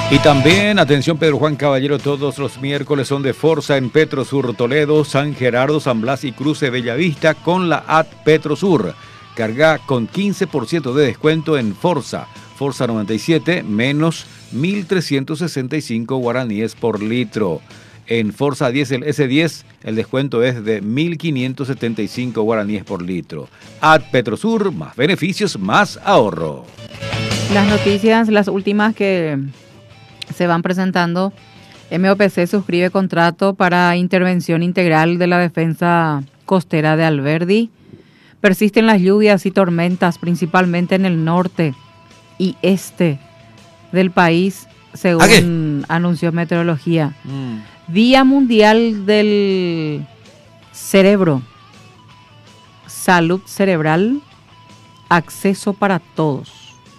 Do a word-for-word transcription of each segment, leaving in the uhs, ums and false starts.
Y también, atención Pedro Juan Caballero, todos los miércoles son de Forza en Petrosur Toledo, San Gerardo, San Blas y Cruce Bellavista con la A T Petrosur. Carga con quince por ciento de descuento en Forza. Forza noventa y siete menos mil trescientos sesenta y cinco guaraníes por litro. En Forza Diesel ese diez el descuento es de mil quinientos setenta y cinco guaraníes por litro. A T Petrosur, más beneficios, más ahorro. Las noticias, las últimas que se van presentando. M O P C suscribe contrato para intervención integral de la defensa costera de Alberdi. Persisten las lluvias y tormentas, principalmente en el norte y este del país, según anunció Meteorología. Mm. Día Mundial del Cerebro. Salud cerebral, acceso para todos.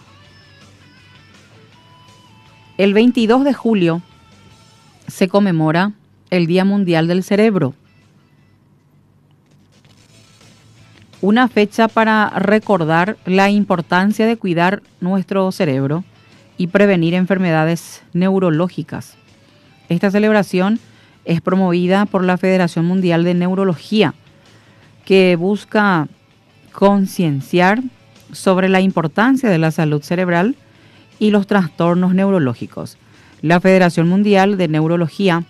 El veintidós de julio se conmemora el Día Mundial del Cerebro. Una fecha para recordar la importancia de cuidar nuestro cerebro y prevenir enfermedades neurológicas. Esta celebración es promovida por la Federación Mundial de Neurología, que busca concienciar sobre la importancia de la salud cerebral y los trastornos neurológicos. La Federación Mundial de Neurología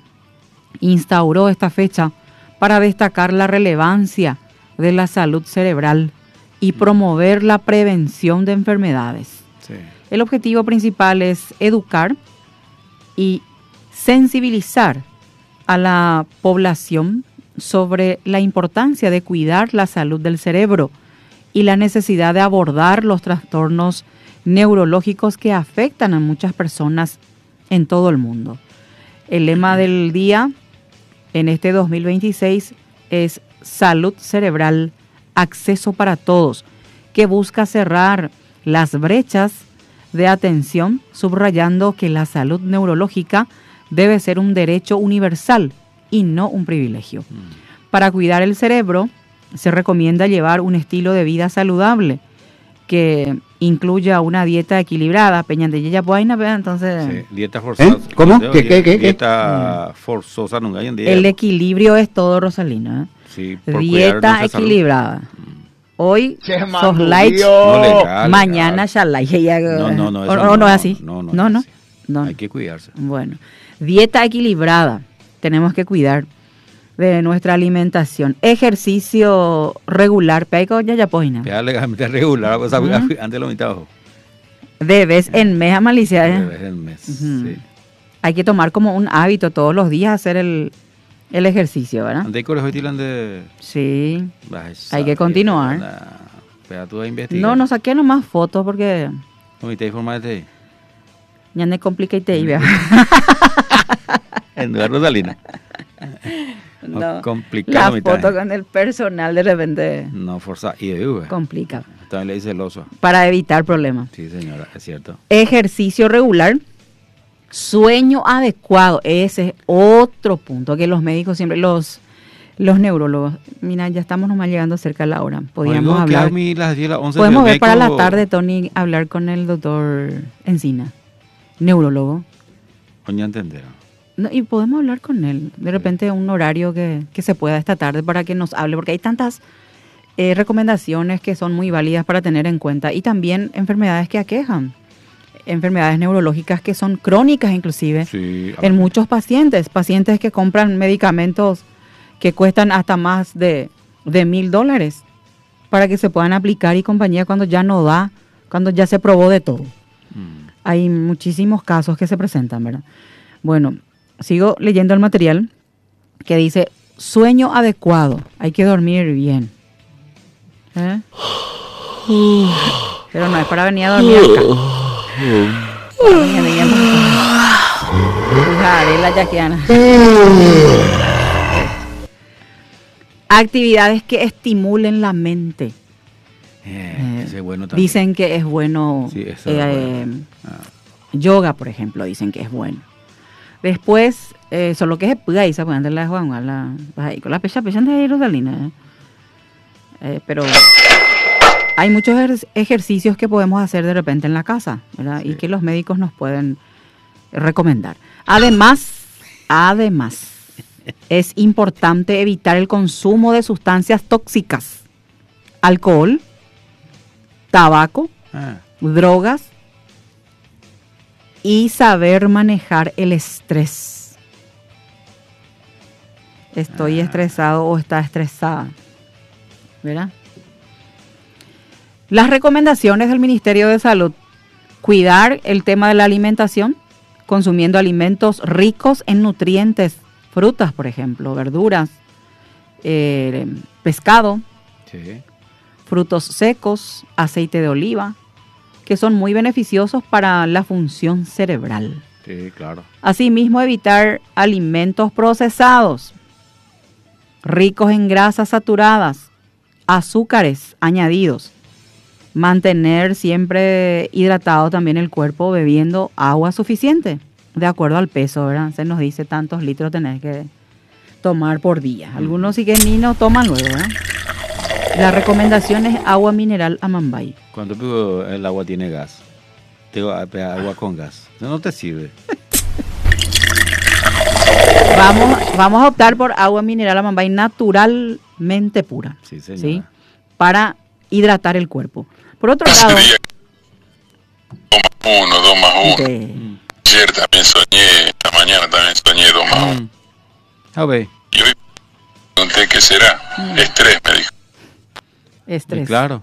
instauró esta fecha para destacar la relevancia de la salud cerebral y promover la prevención de enfermedades. Sí. El objetivo principal es educar y sensibilizar a la población sobre la importancia de cuidar la salud del cerebro y la necesidad de abordar los trastornos neurológicos que afectan a muchas personas en todo el mundo. El lema del día en este dos mil veintiséis es Salud cerebral, acceso para todos, que busca cerrar las brechas de atención, subrayando que la salud neurológica debe ser un derecho universal y no un privilegio. Mm. Para cuidar el cerebro, se recomienda llevar un estilo de vida saludable que incluya una dieta equilibrada. Peña de ella buena, entonces. Sí, dieta forzosa. ¿Eh? ¿Cómo? ¿Qué, qué, qué? Dieta mm. forzosa nunca hay en día. El equilibrio es todo, Rosalina. ¿eh? Sí, dieta equilibrada. Hoy sos light, no mañana ya light. No, no, no. O, no, no es así. No, no, no, no, así. no. Hay que cuidarse. Bueno, dieta equilibrada. Tenemos que cuidar de nuestra alimentación. Ejercicio regular. Peico ya ya poina. Legalmente regular, cosa uh-huh. Antes lo mitad. De vez en mes a malicia. De vez en mes, uh-huh. Sí. Hay que tomar como un hábito todos los días hacer el, el ejercicio, ¿verdad? ¿Ande colegio tiran de? Sí. Hay que continuar. Pero tú investigas. No, no saqué nomás fotos porque. ¿Cómo te informas de ahí? Ya me compliqué te iba. En lugar Rosalina. No, complicado la foto con el personal de repente no forza y de complica. También le dice el oso. Para evitar problemas. Sí, señora, es cierto. Ejercicio regular, sueño adecuado, ese es otro punto que los médicos siempre, los los neurólogos, mira, ya estamos nomás llegando cerca de la hora. Podríamos Oigo, hablar. Mi, las diez, las once podemos ver para la tarde, Tony, hablar con el doctor Encina, neurólogo. Coña entender. No, y podemos hablar con él, de repente un horario que, que se pueda esta tarde para que nos hable, porque hay tantas eh, recomendaciones que son muy válidas para tener en cuenta y también enfermedades que aquejan, enfermedades neurológicas que son crónicas inclusive, sí, en muchos pacientes, pacientes que compran medicamentos que cuestan hasta más de, de mil dólares para que se puedan aplicar y compañía cuando ya no da, cuando ya se probó de todo. Mm. Hay muchísimos casos que se presentan, ¿verdad? Bueno, sigo leyendo el material que dice sueño adecuado, hay que dormir bien. ¿Eh? Pero no es para venir a dormir acá. Actividades que estimulen la mente. Eh, eh, bueno dicen que es bueno, sí, eh, es bueno. Ah. Yoga, por ejemplo, dicen que es bueno. Después, eh, solo que se puede ir, ¿sabes? La Juan, la, con la pecha, pecha de Rosalina. Eh, pero hay muchos ejer- ejercicios que podemos hacer de repente en la casa, ¿verdad? Sí. Y que los médicos nos pueden recomendar. Además, además, es importante evitar el consumo de sustancias tóxicas, alcohol, tabaco, ah. drogas y saber manejar el estrés. Estoy ah. estresado o está estresada, ¿verdad? Las recomendaciones del Ministerio de Salud: cuidar el tema de la alimentación, consumiendo alimentos ricos en nutrientes, frutas, por ejemplo, verduras, eh, pescado, sí. frutos secos, aceite de oliva, que son muy beneficiosos para la función cerebral. Sí, claro. Asimismo, evitar alimentos procesados, ricos en grasas saturadas, azúcares añadidos. Mantener siempre hidratado también el cuerpo bebiendo agua suficiente, de acuerdo al peso, ¿verdad? Se nos dice tantos litros tenés que tomar por día. Algunos sí que ni no toman luego, ¿verdad? La recomendación es agua mineral Amambay. Cuando el agua tiene gas, tengo agua con gas, eso no te sirve. Vamos, vamos a optar por agua mineral Amambay naturalmente pura. Sí, señora. ¿Sí? Para hidratar el cuerpo. Por otro lado... dos más uno, dos más uno. De... Ayer también soñé, esta mañana también soñé dos más uno. A ver. Y hoy pregunté qué será. Mm. Estrés, me dijo. Estrés. Y claro.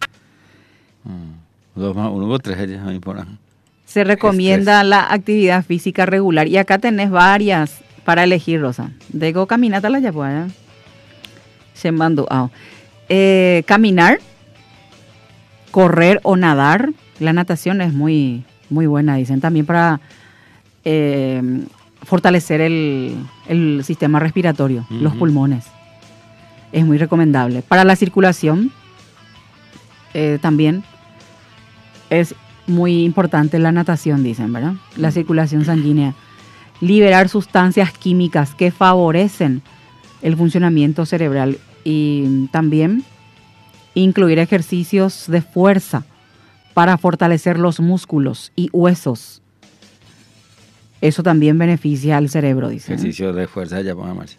Dos más uno, tres, ellas me importan. Se recomienda Estrés. La actividad física regular. Y acá tenés varias para elegir, Rosa. Digo, caminata la ya pueda. Se mandó. Oh. Eh, caminar, correr o nadar. La natación es muy, muy buena, dicen. También para eh, fortalecer el, el sistema respiratorio, uh-huh. los pulmones. Es muy recomendable. Para la circulación, eh, también es muy importante la natación, dicen, ¿verdad? La circulación sanguínea. Liberar sustancias químicas que favorecen el funcionamiento cerebral. Y también incluir ejercicios de fuerza para fortalecer los músculos y huesos. Eso también beneficia al cerebro, dice. Ejercicio de fuerza, ya ponga Marcia.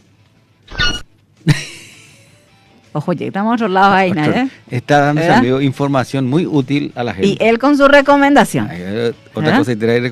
Ojo, ya estamos a otro lado ahí, ¿eh? Está dando información muy útil a la gente. Y él con su recomendación. Ay, otra ¿verdad? Cosa, y trae